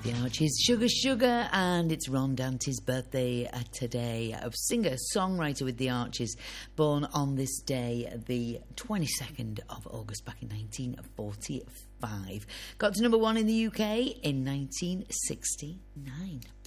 The Archies, Sugar Sugar, and it's Ron Dante's birthday today. A singer-songwriter with the Archies, born on this day, the 22nd of August, back in 1945. Got to number one in the UK in 1969.